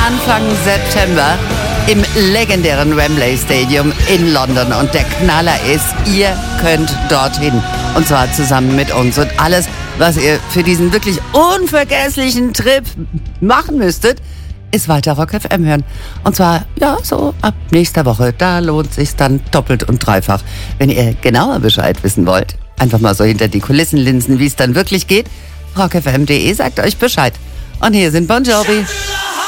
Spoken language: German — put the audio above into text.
Anfang September im legendären Wembley Stadium in London. Und der Knaller ist, ihr könnt dorthin. Und zwar zusammen mit uns. Und alles, was ihr für diesen wirklich unvergesslichen Trip machen müsstet, ist weiter Rock FM hören. Und zwar, ja, so ab nächster Woche. Da lohnt sich's dann doppelt und dreifach. Wenn ihr genauer Bescheid wissen wollt, einfach mal so hinter die Kulissen linsen, wie es dann wirklich geht. rockfm.de sagt euch Bescheid. Und hier sind Bon Jovi.